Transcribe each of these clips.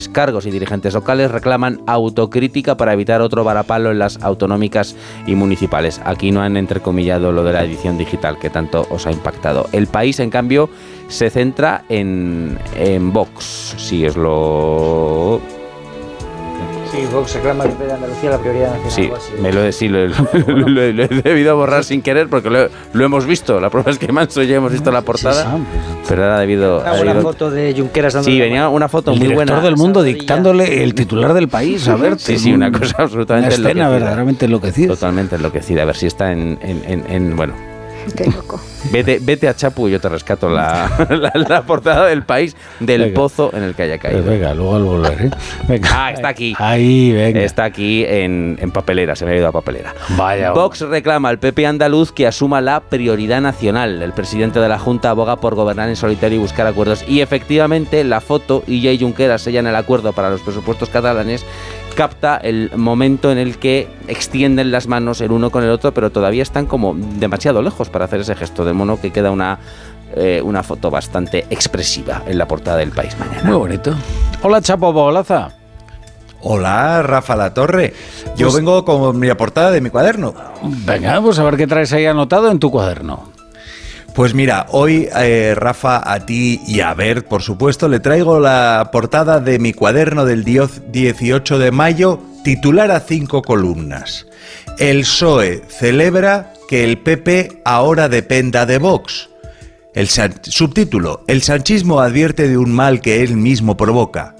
cargos y dirigentes locales reclaman autocrítica para evitar otro varapalo en las autonómicas y municipales. Aquí no han entrecomillado lo de la edición digital que tanto os ha impactado. El País, en cambio, se centra en Vox. Sí, es lo... Sí, Vox reclama al PP de Andalucía la prioridad nacional. Sí, lo he debido borrar sin querer porque lo hemos visto. La prueba es que Manso ya hemos visto la portada, pero ahora debido... Una foto de Junqueras dando... Sí, venía una foto muy buena. El director del Mundo dictándole el titular del País, a ver. Sí, una cosa absolutamente enloquecida. Una escena verdaderamente enloquecida. Totalmente enloquecida. A ver si está en bueno... Qué loco. Vete a Chapu y yo te rescato la portada del País del pozo en el que haya caído. Venga, luego al volver, ¿eh? Venga. Está aquí. Ahí, venga. Está aquí en papelera, se me ha ido a papelera. Vaya. Vox reclama al PP andaluz que asuma la prioridad nacional. El presidente de la Junta aboga por gobernar en solitario y buscar acuerdos. Y efectivamente, la foto, Illa y Junqueras sellan el acuerdo para los presupuestos catalanes, capta el momento en el que extienden las manos el uno con el otro, pero todavía están como demasiado lejos para hacer ese gesto, de modo que queda una foto bastante expresiva en la portada del País mañana. Muy bonito. Hola, Chapo Bolaza. Hola, Rafa Latorre. Yo vengo con mi portada de mi cuaderno. Venga, pues a ver qué traes ahí anotado en tu cuaderno. Pues mira, hoy, Rafa, a ti y a Bert, por supuesto, le traigo la portada de mi cuaderno del 18 de mayo, titular a 5 columnas. El PSOE celebra que el PP ahora dependa de Vox. Subtítulo: el sanchismo advierte de un mal que él mismo provoca.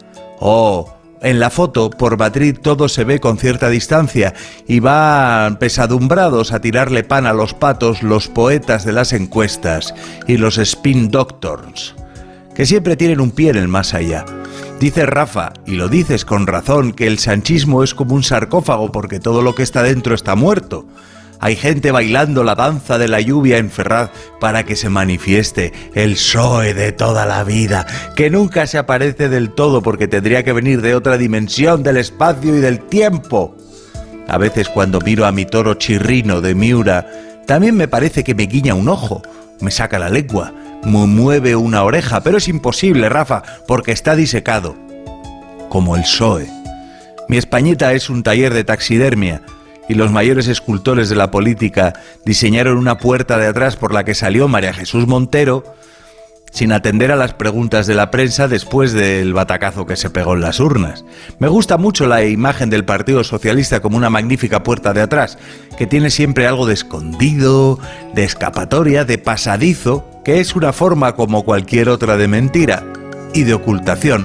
En la foto, por Madrid todo se ve con cierta distancia y van pesadumbrados a tirarle pan a los patos los poetas de las encuestas y los spin doctors, que siempre tienen un pie en el más allá. Dice Rafa, y lo dices con razón, que el sanchismo es como un sarcófago porque todo lo que está dentro está muerto. Hay gente bailando la danza de la lluvia en Ferraz para que se manifieste el PSOE de toda la vida, que nunca se aparece del todo porque tendría que venir de otra dimensión del espacio y del tiempo. A veces cuando miro a mi toro chirrino de Miura, también me parece que me guiña un ojo, me saca la lengua, me mueve una oreja, pero es imposible, Rafa, porque está disecado. Como el PSOE. Mi Españita es un taller de taxidermia, y los mayores escultores de la política diseñaron una puerta de atrás por la que salió María Jesús Montero sin atender a las preguntas de la prensa después del batacazo que se pegó en las urnas. Me gusta mucho la imagen del Partido Socialista como una magnífica puerta de atrás, que tiene siempre algo de escondido, de escapatoria, de pasadizo, que es una forma como cualquier otra de mentira y de ocultación.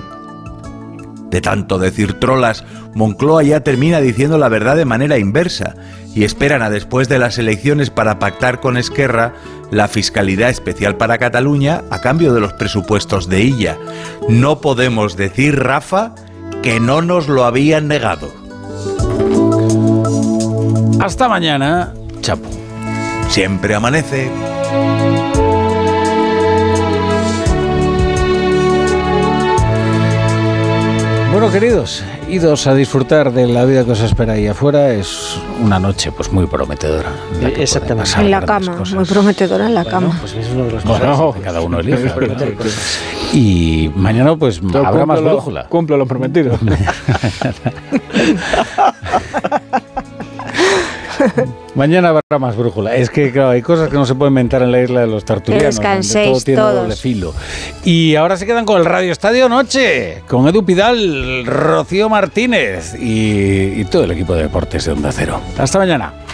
De tanto decir trolas, Moncloa ya termina diciendo la verdad de manera inversa y esperan a después de las elecciones para pactar con Esquerra la fiscalidad especial para Cataluña a cambio de los presupuestos de Illa. No podemos decir, Rafa, que no nos lo habían negado. Hasta mañana, Chapo. Siempre amanece. Bueno, queridos, idos a disfrutar de la vida que os espera ahí afuera. Es una noche pues muy prometedora. Exactamente. En la cama, muy prometedora en la cama. Pues es uno de los Bueno, cada uno elige. Y mañana pues habrá más brújula. Cumplo lo prometido. Mañana habrá más brújula. Es que, claro, hay cosas que no se pueden inventar en la isla de los tertulianos. Descanséis todo tiene todos. doble filo. Y ahora se quedan con el Radio Estadio Noche, con Edu Pidal, Rocío Martínez y todo el equipo de deportes de Onda Cero. Hasta mañana.